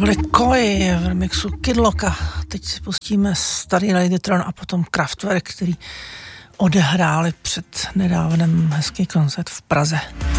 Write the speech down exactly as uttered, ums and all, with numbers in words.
byly Koi v remixu Kid Locka. Teď si pustíme starý Ladytron a potom Kraftwerk, který odehráli před nedávnem hezký koncert v Praze.